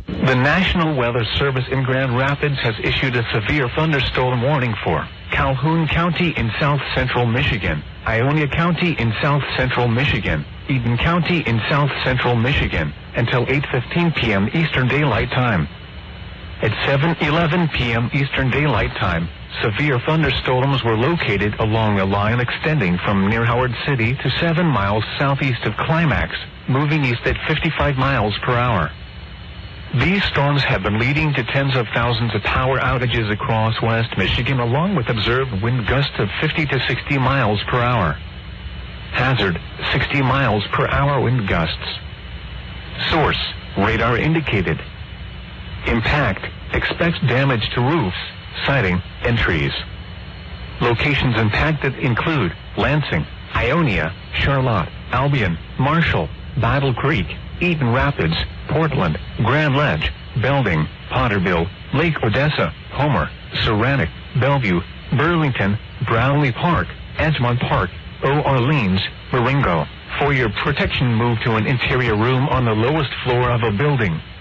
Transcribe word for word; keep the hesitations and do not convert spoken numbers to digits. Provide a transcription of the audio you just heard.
The National Weather Service in Grand Rapids has issued a severe thunderstorm warning for Calhoun County in south-central Michigan, Ionia County in south-central Michigan, Eden County in south-central Michigan, until eight fifteen p m Eastern Daylight Time. At seven eleven p m Eastern Daylight Time, severe thunderstorms were located along a line extending from near Howard City to seven miles southeast of Climax, moving east at fifty-five miles per hour. These storms have been leading to tens of thousands of power outages across West Michigan, along with observed wind gusts of fifty to sixty miles per hour. Hazard, sixty miles per hour wind gusts. Source, radar indicated. Impact, expects damage to roofs, siding, and trees. Locations impacted include Lansing, Ionia, Charlotte, Albion, Marshall, Battle Creek, Eaton Rapids, Portland, Grand Ledge, Belding, Potterville, Lake Odessa, Homer, Saranac, Bellevue, Burlington, Brownlee Park, Edgemont Park, Eau Orleans, Marengo. For your protection, move to an interior room on the lowest floor of a building.